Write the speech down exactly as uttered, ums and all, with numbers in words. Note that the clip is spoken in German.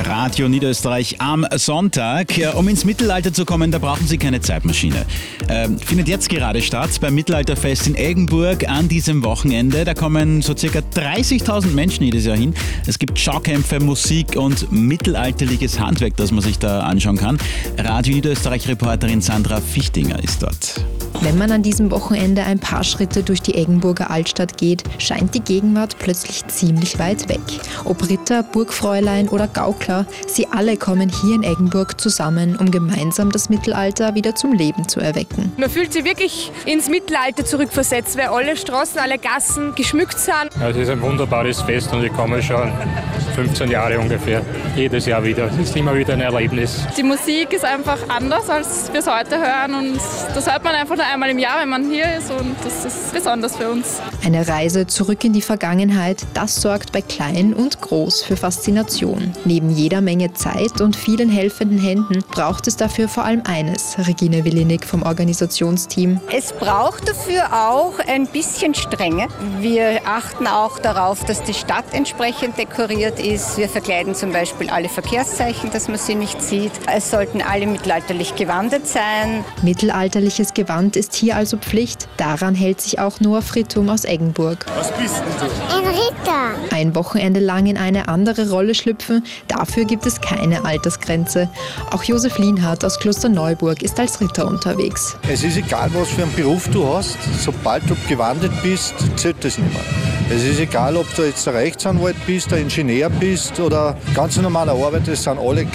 Radio Niederösterreich am Sonntag. Um ins Mittelalter zu kommen, da brauchen Sie keine Zeitmaschine. Ähm, findet jetzt gerade statt beim Mittelalterfest in Eggenburg an diesem Wochenende. Da kommen so circa dreißigtausend Menschen jedes Jahr hin. Es gibt Schaukämpfe, Musik und mittelalterliches Handwerk, das man sich da anschauen kann. Radio Niederösterreich-Reporterin Sandra Fichtinger ist dort. Wenn man an diesem Wochenende ein paar Schritte durch die Eggenburger Altstadt geht, scheint die Gegenwart plötzlich ziemlich weit weg. Ob Ritter, Burgfräulein oder Gaukler, sie alle kommen hier in Eggenburg zusammen, um gemeinsam das Mittelalter wieder zum Leben zu erwecken. Man fühlt sich wirklich ins Mittelalter zurückversetzt, weil alle Straßen, alle Gassen geschmückt sind. Ja, es ist ein wunderbares Fest und ich komme schon fünfzehn Jahre ungefähr, jedes Jahr wieder. Es ist immer wieder ein Erlebnis. Die Musik ist einfach anders, als wir es heute hören, und das hört man einfach nur einmal im Jahr, wenn man hier ist, und das ist besonders für uns. Eine Reise zurück in die Vergangenheit, das sorgt bei Klein und Groß für Faszination. Neben jeder Menge Zeit und vielen helfenden Händen braucht es dafür vor allem eines, Regine Willinig vom Organisationsteam. Es braucht dafür auch ein bisschen Strenge. Wir achten auch darauf, dass die Stadt entsprechend dekoriert ist. Wir verkleiden zum Beispiel alle Verkehrszeichen, dass man sie nicht sieht. Es sollten alle mittelalterlich gewandet sein. Mittelalterliches Gewand ist hier also Pflicht. Daran hält sich auch Noah Frittum aus Eggenburg. Was bist denn du? Ein Ritter. Ein Wochenende lang in eine andere Rolle schlüpfen, dafür gibt es keine Altersgrenze. Auch Josef Lienhardt aus Klosterneuburg ist als Ritter unterwegs. Es ist egal, was für einen Beruf du hast, sobald du gewandet bist, zählt das nicht mehr. Es ist egal, ob du jetzt der Rechtsanwalt bist, der Ingenieur bist oder ganz normaler Arbeiter, es sind alle